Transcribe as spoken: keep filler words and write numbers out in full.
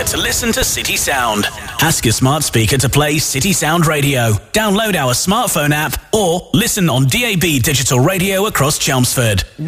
to listen to City Sound. Ask your smart speaker to play City Sound Radio. Download our smartphone app or listen on D A B digital radio across Chelmsford.